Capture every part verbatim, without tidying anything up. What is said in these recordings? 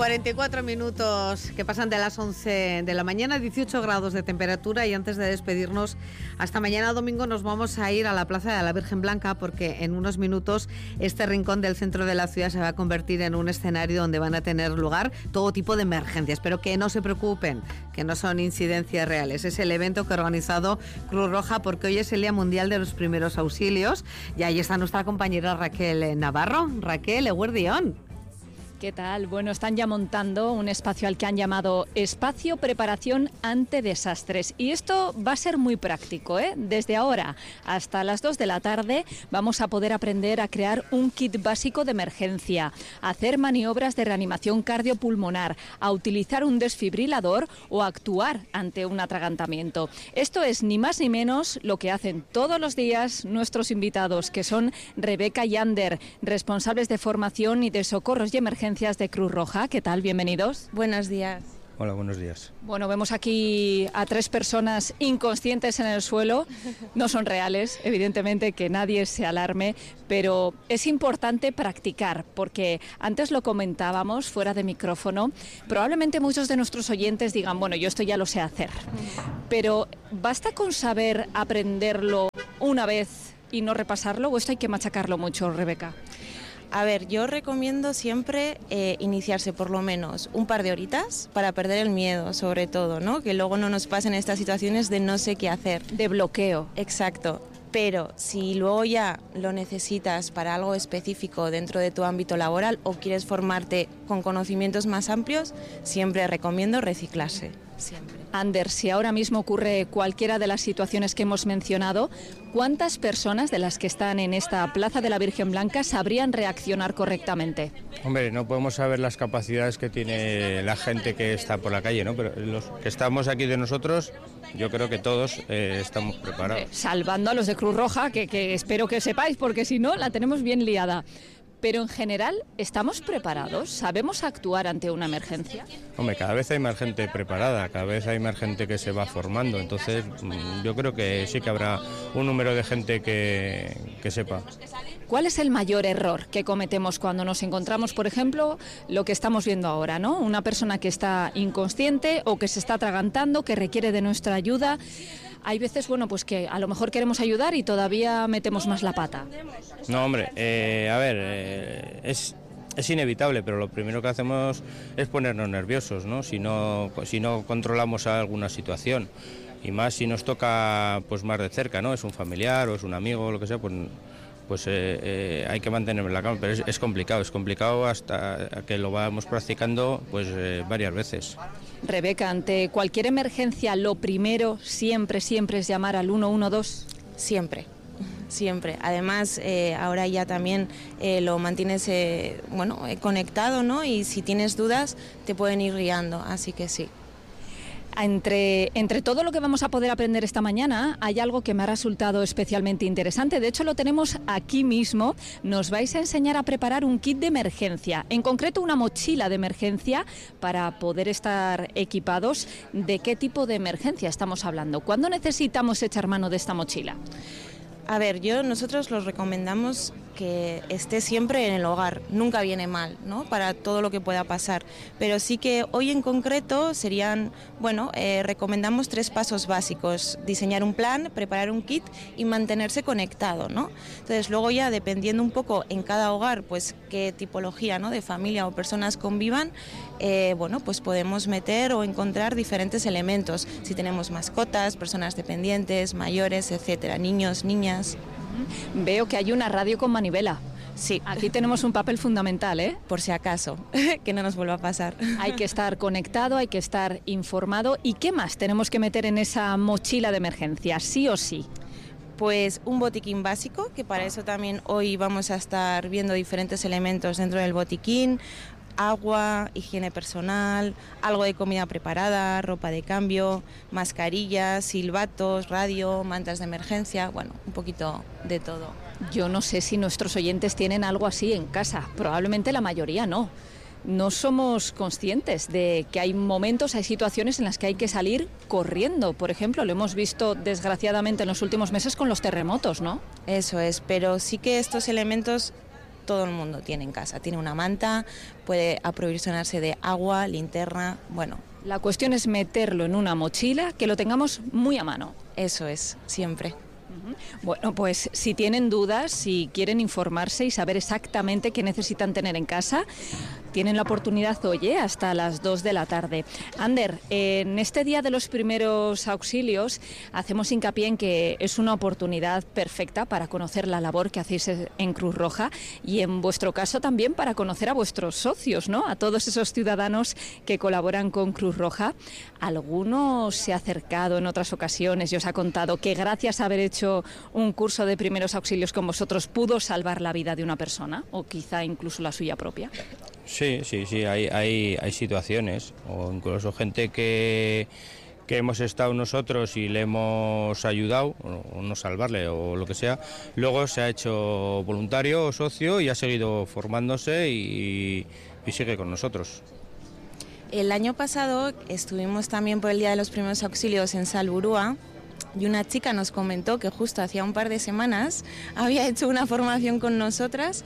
cuarenta y cuatro minutos que pasan de las once de la mañana, dieciocho grados de temperatura, y antes de despedirnos, hasta mañana domingo nos vamos a ir a la Plaza de la Virgen Blanca, porque en unos minutos este rincón del centro de la ciudad se va a convertir en un escenario donde van a tener lugar todo tipo de emergencias, pero que no se preocupen, que no son incidencias reales. Es el evento que ha organizado Cruz Roja, porque hoy es el Día Mundial de los Primeros Auxilios, y ahí está nuestra compañera Raquel Navarro. Raquel, eguerdión. ¿Qué tal? Bueno, están ya montando un espacio al que han llamado Espacio Preparación ante Desastres. Y esto va a ser muy práctico, ¿eh? Desde ahora hasta las dos de la tarde vamos a poder aprender a crear un kit básico de emergencia, a hacer maniobras de reanimación cardiopulmonar, a utilizar un desfibrilador o a actuar ante un atragantamiento. Esto es ni más ni menos lo que hacen todos los días nuestros invitados, que son Rebeca y Ander, responsables de formación y de socorros y emergencias de Cruz Roja. ¿Qué tal? Bienvenidos. Buenos días. Hola, buenos días. Bueno, vemos aquí a tres personas inconscientes en el suelo. No son reales, evidentemente, que nadie se alarme, pero es importante practicar, porque antes lo comentábamos fuera de micrófono. Probablemente muchos de nuestros oyentes digan, bueno, yo esto ya lo sé hacer, pero ¿basta con saber aprenderlo una vez y no repasarlo, o esto hay que machacarlo mucho, Rebeca? A ver, yo recomiendo siempre eh, iniciarse por lo menos un par de horitas para perder el miedo, sobre todo, ¿no? Que luego no nos pasen estas situaciones de no sé qué hacer. De bloqueo. Exacto. Pero si luego ya lo necesitas para algo específico dentro de tu ámbito laboral o quieres formarte con conocimientos más amplios, siempre recomiendo reciclarse. Siempre. Ander, si ahora mismo ocurre cualquiera de las situaciones que hemos mencionado, ¿cuántas personas de las que están en esta Plaza de la Virgen Blanca sabrían reaccionar correctamente? Hombre, no podemos saber las capacidades que tiene la gente que está por la calle, ¿no? Pero los que estamos aquí de nosotros, yo creo que todos eh, estamos preparados. Salvando a los de Cruz Roja, que, que espero que sepáis, porque si no, la tenemos bien liada. Pero en general, ¿estamos preparados? ¿Sabemos actuar ante una emergencia? Hombre, cada vez hay más gente preparada, cada vez hay más gente que se va formando, entonces yo creo que sí que habrá un número de gente que, que sepa. ¿Cuál es el mayor error que cometemos cuando nos encontramos, por ejemplo, lo que estamos viendo ahora, ¿no? Una persona que está inconsciente o que se está atragantando, que requiere de nuestra ayuda. Hay veces, bueno, pues que a lo mejor queremos ayudar y todavía metemos más la pata. No, hombre, eh, a ver, eh, es, es inevitable, pero lo primero que hacemos es ponernos nerviosos, ¿no? Si no, si no controlamos alguna situación, y más si nos toca pues más de cerca, ¿no? Es un familiar o es un amigo o lo que sea, pues... pues eh, eh, hay que mantenerme en la calma, pero es, es complicado, es complicado hasta que lo vamos practicando pues eh, varias veces. Rebeca, ante cualquier emergencia, lo primero siempre, siempre es llamar al uno uno dos. Siempre, siempre. Además, eh, ahora ya también eh, lo mantienes eh, bueno, eh, conectado, ¿no? Y si tienes dudas, te pueden ir guiando, así que sí. Entre, entre todo lo que vamos a poder aprender esta mañana, hay algo que me ha resultado especialmente interesante. De hecho, lo tenemos aquí mismo. Nos vais a enseñar a preparar un kit de emergencia, en concreto una mochila de emergencia para poder estar equipados. ¿De qué tipo de emergencia estamos hablando? ¿Cuándo necesitamos echar mano de esta mochila? A ver, yo nosotros los recomendamos que esté siempre en el hogar, nunca viene mal, ¿no? Para todo lo que pueda pasar, pero sí que hoy en concreto serían, bueno, eh, recomendamos tres pasos básicos: diseñar un plan, preparar un kit y mantenerse conectado, ¿no? Entonces luego ya dependiendo un poco en cada hogar, pues qué tipología, ¿no? De familia o personas convivan, eh, bueno, pues podemos meter o encontrar diferentes elementos, si tenemos mascotas, personas dependientes, mayores, etcétera, niños, niñas. Veo que hay una radio con manivela. Sí. Aquí tenemos un papel fundamental, ¿eh? Por si acaso, que no nos vuelva a pasar. Hay que estar conectado, hay que estar informado. ¿Y qué más tenemos que meter en esa mochila de emergencia, sí o sí? Pues un botiquín básico, que para eso también hoy vamos a estar viendo diferentes elementos dentro del botiquín. Agua, higiene personal, algo de comida preparada, ropa de cambio, mascarillas, silbatos, radio, mantas de emergencia, bueno, un poquito de todo. Yo no sé si nuestros oyentes tienen algo así en casa, probablemente la mayoría no. No somos conscientes de que hay momentos, hay situaciones en las que hay que salir corriendo. Por ejemplo, lo hemos visto desgraciadamente en los últimos meses con los terremotos, ¿no? Eso es, pero sí que estos elementos todo el mundo tiene en casa. Tiene una manta, puede aprovisionarse de agua, linterna, bueno. La cuestión es meterlo en una mochila, que lo tengamos muy a mano. Eso es, siempre. Bueno, pues si tienen dudas, si quieren informarse y saber exactamente qué necesitan tener en casa, tienen la oportunidad hoy, ¿eh? Hasta las dos de la tarde. Ander, en este Día de los Primeros Auxilios hacemos hincapié en que es una oportunidad perfecta para conocer la labor que hacéis en Cruz Roja y en vuestro caso también para conocer a vuestros socios, ¿no? A todos esos ciudadanos que colaboran con Cruz Roja. ¿Alguno se ha acercado en otras ocasiones y os ha contado que gracias a haber hecho un curso de primeros auxilios con vosotros pudo salvar la vida de una persona o quizá incluso la suya propia? Sí, sí, sí, hay, hay, hay situaciones, o incluso gente que, que hemos estado nosotros y le hemos ayudado, o no salvarle o lo que sea, luego se ha hecho voluntario o socio y ha seguido formándose y, y sigue con nosotros. El año pasado estuvimos también por el Día de los Primeros Auxilios en Salburua, y una chica nos comentó que justo hacía un par de semanas había hecho una formación con nosotras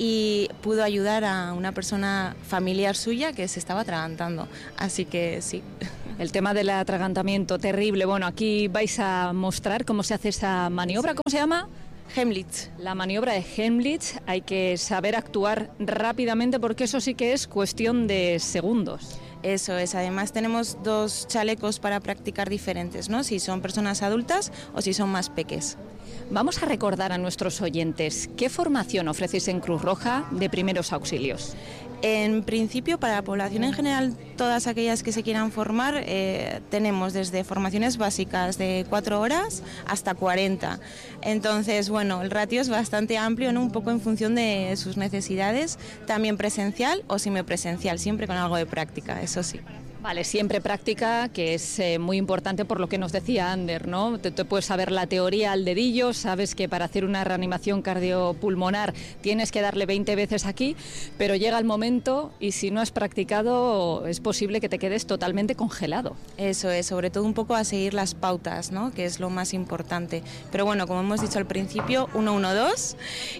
y pudo ayudar a una persona familiar suya que se estaba atragantando. Así que sí. El tema del atragantamiento, terrible. Bueno, aquí vais a mostrar cómo se hace esa maniobra. ¿Cómo se llama? Heimlich. La maniobra de Heimlich. Hay que saber actuar rápidamente porque eso sí que es cuestión de segundos. Eso es, además tenemos dos chalecos para practicar diferentes, ¿no? Si son personas adultas o si son más peques. Vamos a recordar a nuestros oyentes, ¿qué formación ofrecéis en Cruz Roja de primeros auxilios? En principio, para la población en general, todas aquellas que se quieran formar, eh, tenemos desde formaciones básicas de cuatro horas hasta cuarenta. Entonces, bueno, el ratio es bastante amplio, ¿no? Un poco en función de sus necesidades, también presencial o semipresencial, siempre con algo de práctica, eso sí. Vale, siempre práctica, que es eh, muy importante por lo que nos decía Ander, ¿no? Te, te puedes saber la teoría al dedillo, sabes que para hacer una reanimación cardiopulmonar tienes que darle veinte veces aquí, pero llega el momento y si no has practicado es posible que te quedes totalmente congelado. Eso es, sobre todo un poco a seguir las pautas, ¿no? Que es lo más importante. Pero bueno, como hemos dicho al principio, uno, uno, dos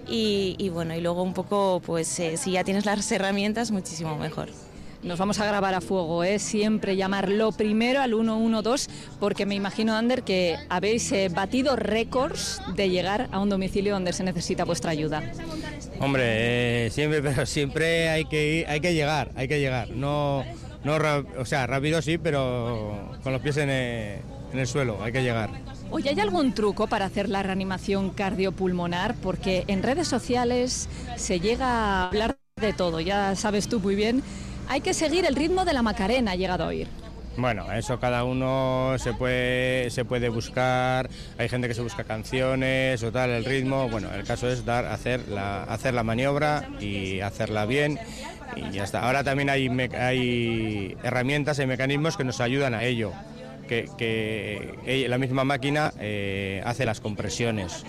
y, y bueno, y luego un poco, pues eh, si ya tienes las herramientas, muchísimo mejor. Nos vamos a grabar a fuego, ¿eh? Siempre llamar lo primero al uno uno dos, porque me imagino, Ander, que habéis eh, batido récords de llegar a un domicilio donde se necesita vuestra ayuda. Hombre, eh, siempre, pero siempre hay que ir, hay que llegar, hay que llegar. No, no, o sea, rápido sí, pero con los pies en el, en el suelo, hay que llegar. Oye, ¿hay algún truco para hacer la reanimación cardiopulmonar? Porque en redes sociales se llega a hablar de todo, ya sabes tú muy bien. Hay que seguir el ritmo de la Macarena, ha llegado a oír. Bueno, eso cada uno se puede, se puede buscar, hay gente que se busca canciones o tal, el ritmo. Bueno, el caso es dar, hacer la, hacer la maniobra y hacerla bien y ya está. Ahora también hay, hay herramientas y mecanismos que nos ayudan a ello, que, que la misma máquina eh, hace las compresiones.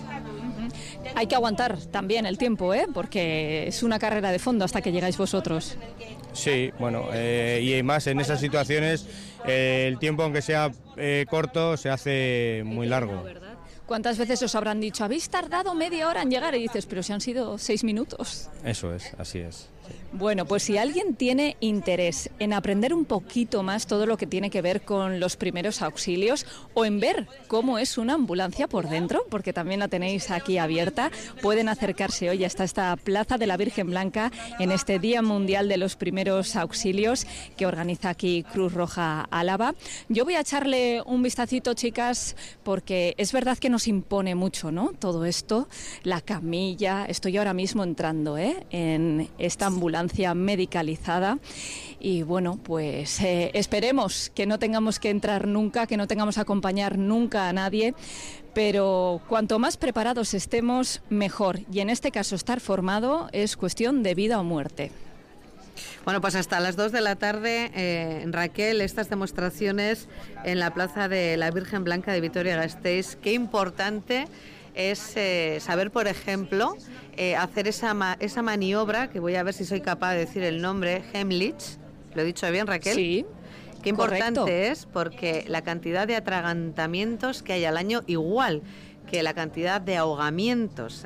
Hay que aguantar también el tiempo, ¿eh? Porque es una carrera de fondo hasta que llegáis vosotros. Sí, bueno, eh, y más en esas situaciones eh, el tiempo, aunque sea eh, corto, se hace muy largo. ¿Cuántas veces os habrán dicho, habéis tardado media hora en llegar? Y dices, pero si han sido seis minutos. Eso es, así es. Bueno, pues si alguien tiene interés en aprender un poquito más todo lo que tiene que ver con los primeros auxilios o en ver cómo es una ambulancia por dentro, porque también la tenéis aquí abierta, pueden acercarse hoy hasta esta Plaza de la Virgen Blanca en este Día Mundial de los Primeros Auxilios que organiza aquí Cruz Roja Álava. Yo voy a echarle un vistacito, chicas, porque es verdad que nos impone mucho, ¿no? Todo esto, la camilla, estoy ahora mismo entrando, ¿eh? En esta ambulancia medicalizada y bueno, pues eh, esperemos que no tengamos que entrar nunca, que no tengamos que acompañar nunca a nadie, pero cuanto más preparados estemos, mejor. Y en este caso estar formado es cuestión de vida o muerte. Bueno, pues hasta las dos de la tarde, eh, Raquel, estas demostraciones en la Plaza de la Virgen Blanca de Vitoria-Gasteiz, qué importante es eh, saber, por ejemplo, eh, hacer esa, ma- esa maniobra, que voy a ver si soy capaz de decir el nombre, Heimlich. ¿Lo he dicho bien, Raquel? Sí. Qué importante correcto. es, porque la cantidad de atragantamientos que hay al año, igual que la cantidad de ahogamientos, ¿eh?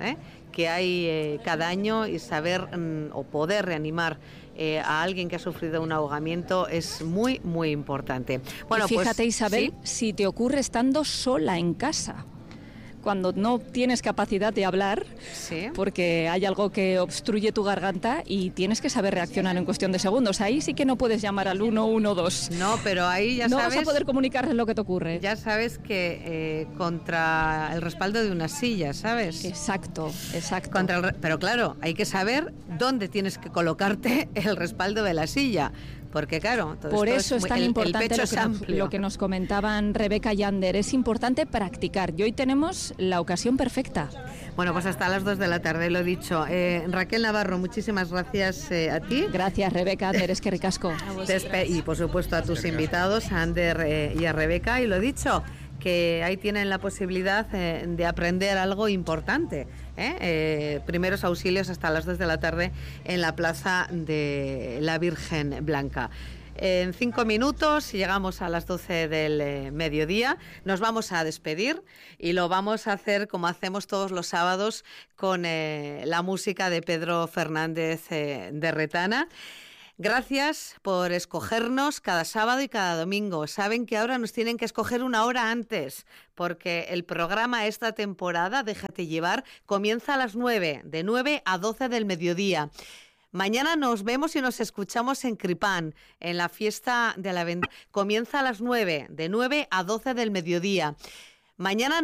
que hay eh, cada año y saber mm, o poder reanimar eh, a alguien que ha sufrido un ahogamiento es muy, muy importante. Bueno, y fíjate, pues, Isabel, ¿sí? Si te ocurre estando sola en casa, cuando no tienes capacidad de hablar, sí, porque hay algo que obstruye tu garganta y tienes que saber reaccionar en cuestión de segundos. Ahí sí que no puedes llamar al uno uno dos. No, pero ahí ya no sabes... No vas a poder comunicarles lo que te ocurre. Ya sabes que eh, contra el respaldo de una silla, ¿sabes? Exacto, exacto. Contra el, pero claro, hay que saber dónde tienes que colocarte el respaldo de la silla. Porque claro, todo por esto eso es, es tan el, importante el pecho lo, que es nos, lo que nos comentaban Rebeca y Ander. Es importante practicar y hoy tenemos la ocasión perfecta. Bueno, pues hasta las dos de la tarde, lo dicho. Eh, Raquel Navarro, muchísimas gracias eh, a ti. Gracias, Rebeca, Ander, es que ricasco. Y por supuesto a tus invitados, a Ander eh, y a Rebeca. Y lo dicho, que ahí tienen la posibilidad eh, de aprender algo importante. ¿eh? Eh, primeros auxilios hasta las dos de la tarde en la Plaza de la Virgen Blanca. En cinco minutos llegamos a las doce del eh, mediodía. Nos vamos a despedir y lo vamos a hacer como hacemos todos los sábados con eh, la música de Pedro Fernández eh, de Retana. Gracias por escogernos cada sábado y cada domingo. Saben que ahora nos tienen que escoger una hora antes, porque el programa esta temporada, Déjate Llevar, comienza a las nueve, de nueve a doce del mediodía. Mañana nos vemos y nos escuchamos en Cripán, en la fiesta de la vendimia. Comienza a las nueve, de nueve a doce del mediodía. Mañana